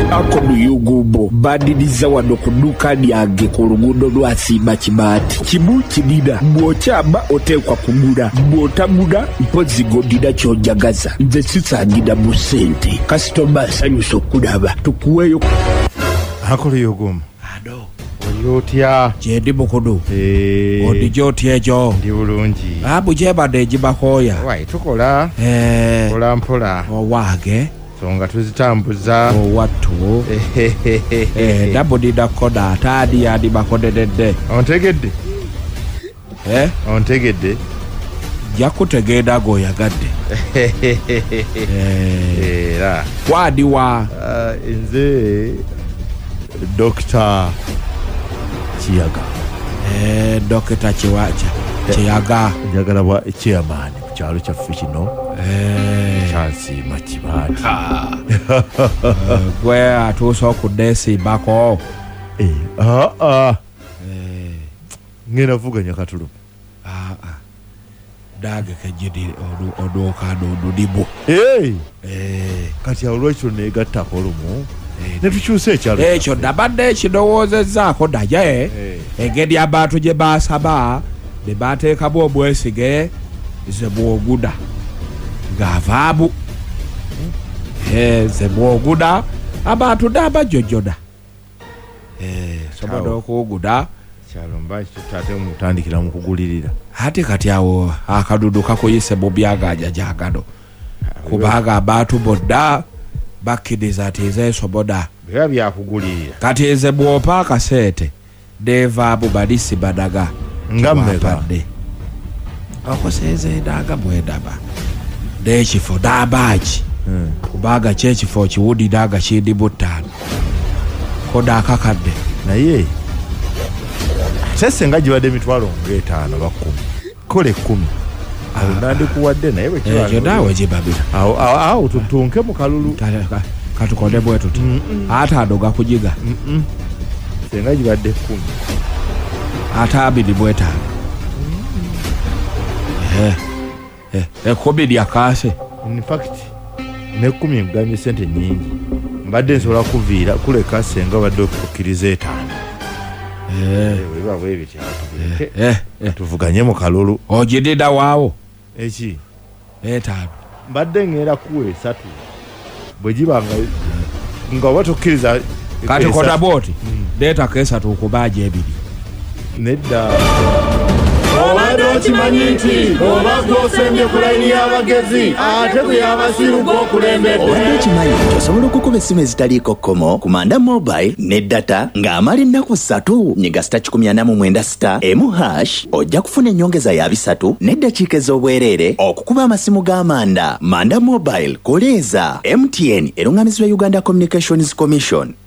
Ako Luyugumbo badiriza wano ku dduuka lyange ku luguudo lwa Simba Kibaati. Kimu kinina bw'okyama oteekwa kugula, bw'otagula mpozi gondina ky'onjagaza. Nze sisangira mu ssente. Kasitoma asanyusa okulaba tukuweeyo. Ako Luyugumbo. Ado. Oli otya? Gyendi mukudu. Odi gy'otya ekyo? Ndi bulungi. Bugyebadde egibakooya. Wayi tukola. Mpola mpola. Owaage. Songa tuzitambuza. Owattu. Dabudida koda ataadi yandi bakodededde. Ontegedde? Ontegedde? Jakutegeeda g'oyagadde. Era. Wadiwa. Nze Dr. Kiyaga. Dr. Kiyaga. Njagala bwa chairman ku kyalo kyaffe kino. Kyansiima Kibaati. Gwe atuuse okudda esimbako. Ngenda vuganya katulu. Dage kejidi oduoka n'odudibu. Kati olwekyo neegattako olumu. Ne tukyusa ekyalo. Ekyo nabadde ekirowoozezzaako naye engeri abantu gye baasaba ne baateekamu obwesige ze bwoguda ng'avaamu. Ze bwoguda abantu n'abajjojjoda. Sobola okuguda. Kyalo mbaki tutate mutandikira mu kugulirira. Ate kati awo akadudu kakuyise mu byaganja gyagano. Kubanga abantu bonna bakkiriza ati ezeesoboda. Biba byakugulirira. Kati eze bw'opa akaseete neevaamu balisi badaga. Nga mmeka? Okuseeza endanga mwendaba. N'ekifo n'amaagi. Kubanga kyekifo kiwulira nga kindi mu ttaano. Koda akakadde. Naye senga gibadde emitwalo ng'etaano ba 10. Kole 10. Awo nandikuwadde naye bwe kiba. Ekyo naawe gibabira. Awo tutunke mu kalulu. Katukonde bwe tuti. Ataano gakugiga. Senga gibadde 10. Ate 2 bwe ttaano. 10 lyakaase. In fact ne 10 ngambye sente nyingi. Mbadde nsobola kuviira kuleka senga badde okukkiriza 5. Weba bwe bitya. Tuvuganye mu kalulu. Ogidida waawo. Eki? 5. Mbadde ngera kuwe 3. Bwe gibanga nga watokkiriza kati koda boti. Data kesa tukubaaje 2. Nedda. Obadde okimanyi nti oba gw'osembye ku layini y'abagezi ate bwe y'abasiru gw'okulembedde. Obadde okimanyi nti osobola okukuba essimu ezitaliiko kkomo ku Manda Mobile ne data ng'amala ennaku 3 nyiga *180*1# ojja kufuna ennyongeza ya 3 n'eddakiika ez'obwereere okukuba amasimu g'Amanda. Manda Mobile koleeza MTN eruŋŋamizibwa Uganda Communications Commission.